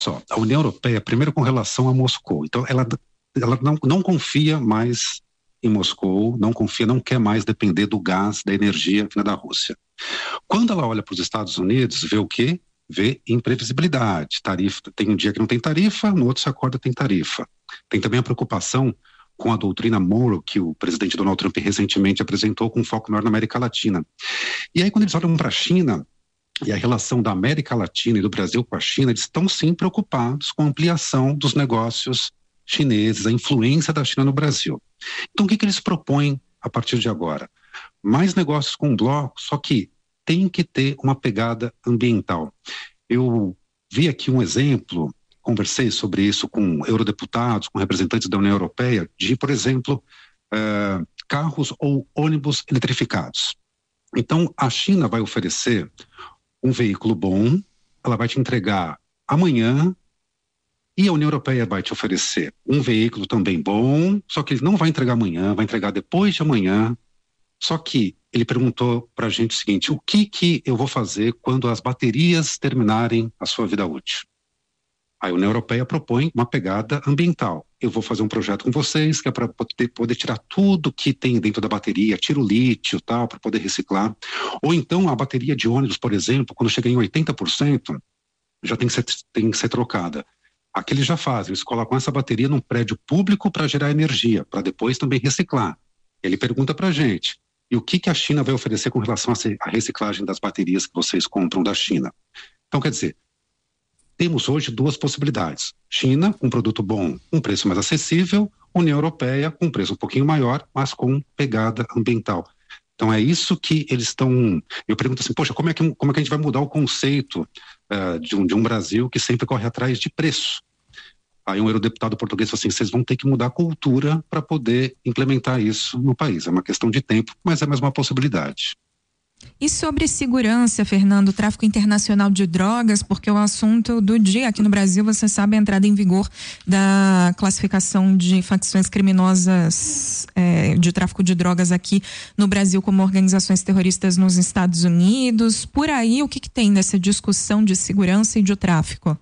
só, a União Europeia, primeiro com relação a Moscou, então ela não confia mais em Moscou, não confia, não quer mais depender do gás, da energia vinda da Rússia. Quando ela olha para os Estados Unidos, vê o quê? Vê imprevisibilidade, tarifa, tem um dia que não tem tarifa, no outro se acorda tem tarifa. Tem também a preocupação com a doutrina Monroe, que o presidente Donald Trump recentemente apresentou com foco maior na América Latina. E aí quando eles olham para a China, e a relação da América Latina e do Brasil com a China, eles estão sim preocupados com a ampliação dos negócios chineses, a influência da China no Brasil. Então o que eles propõem a partir de agora? Mais negócios com o bloco, só que tem que ter uma pegada ambiental. Eu vi aqui um exemplo, conversei sobre isso com eurodeputados, com representantes da União Europeia, de, por exemplo, carros ou ônibus eletrificados. Então, a China vai oferecer um veículo bom, ela vai te entregar amanhã, e a União Europeia vai te oferecer um veículo também bom, só que ele não vai entregar amanhã, vai entregar depois de amanhã. Só que ele perguntou para a gente o seguinte: o que eu vou fazer quando as baterias terminarem a sua vida útil? A União Europeia propõe uma pegada ambiental. Eu vou fazer um projeto com vocês que é para poder tirar tudo que tem dentro da bateria, tira o lítio e tal, para poder reciclar. Ou então a bateria de ônibus, por exemplo, quando chega em 80%, já tem que ser trocada. Aqui eles já fazem, eles colocam essa bateria num prédio público para gerar energia, para depois também reciclar. Ele pergunta para a gente: e o que a China vai oferecer com relação à reciclagem das baterias que vocês compram da China? Então, quer dizer, temos hoje duas possibilidades. China, com um produto bom, um preço mais acessível. União Europeia, com um preço um pouquinho maior, mas com pegada ambiental. Então, é isso que eles estão... Eu pergunto assim, poxa, como é que a gente vai mudar o conceito de um Brasil que sempre corre atrás de preço? Aí um eurodeputado português falou assim: vocês vão ter que mudar a cultura para poder implementar isso no país. É uma questão de tempo, mas é mais uma possibilidade. E sobre segurança, Fernando, tráfico internacional de drogas, porque o assunto do dia aqui no Brasil, você sabe, a entrada em vigor da classificação de facções criminosas de tráfico de drogas aqui no Brasil como organizações terroristas nos Estados Unidos. Por aí, o que tem nessa discussão de segurança e de tráfico?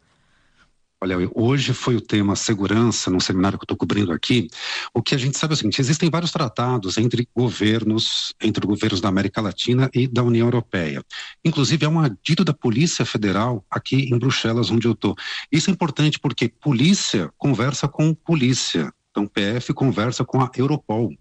Olha, hoje foi o tema segurança, num seminário que eu estou cobrindo aqui. O que a gente sabe é o seguinte: existem vários tratados entre governos da América Latina e da União Europeia. Inclusive, há um adido da Polícia Federal aqui em Bruxelas, onde eu estou. Isso é importante porque polícia conversa com polícia. Então, PF conversa com a Europol.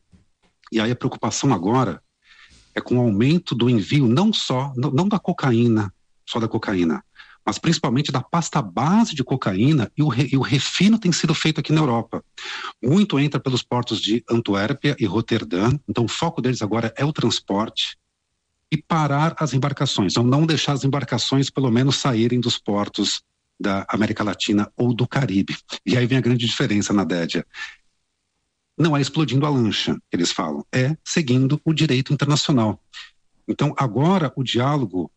E aí a preocupação agora é com o aumento do envio, não da cocaína, só da cocaína, mas principalmente da pasta base de cocaína, e o refino tem sido feito aqui na Europa. Muito entra pelos portos de Antuérpia e Roterdã, então o foco deles agora é o transporte e parar as embarcações, ou não deixar as embarcações pelo menos saírem dos portos da América Latina ou do Caribe. E aí vem a grande diferença, Nadédia. Não é explodindo a lancha, eles falam, é seguindo o direito internacional. Então agora o diálogo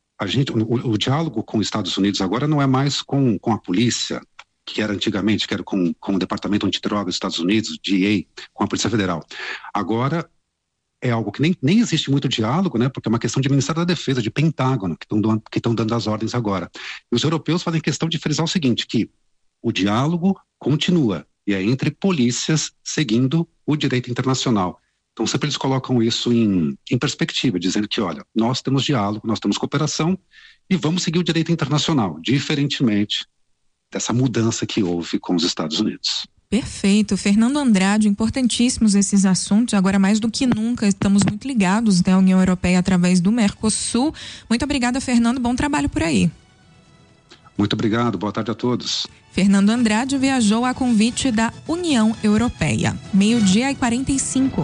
com os Estados Unidos agora não é mais com a polícia, que era antigamente, que era com o Departamento Antidrogas dos Estados Unidos, DEA, com a Polícia Federal. Agora é algo que nem existe muito diálogo, né? Porque é uma questão de Ministério da Defesa, de Pentágono, que estão dando as ordens agora. E os europeus fazem questão de frisar o seguinte, que o diálogo continua, e é entre polícias seguindo o direito internacional. Então, sempre eles colocam isso em perspectiva, dizendo que, olha, nós temos diálogo, nós temos cooperação e vamos seguir o direito internacional, diferentemente dessa mudança que houve com os Estados Unidos. Perfeito. Fernando Andrade, importantíssimos esses assuntos. Agora, mais do que nunca, estamos muito ligados, né, à União Europeia através do Mercosul. Muito obrigada, Fernando. Bom trabalho por aí. Muito obrigado. Boa tarde a todos. Fernando Andrade viajou a convite da União Europeia. 12:45.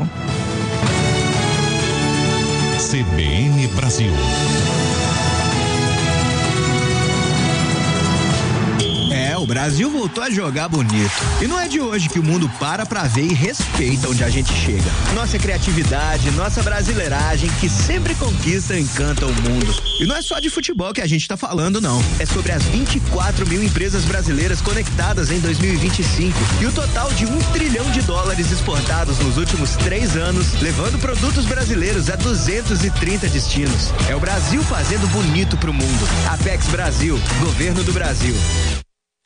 CBN Brasil. O Brasil voltou a jogar bonito. E não é de hoje que o mundo para pra ver e respeita onde a gente chega. Nossa criatividade, nossa brasileiragem, que sempre conquista e encanta o mundo. E não é só de futebol que a gente tá falando, não. É sobre as 24 mil empresas brasileiras conectadas em 2025 e o total de $1 trilhão exportados nos últimos 3 anos, levando produtos brasileiros a 230 destinos. É o Brasil fazendo bonito pro mundo. Apex Brasil, Governo do Brasil.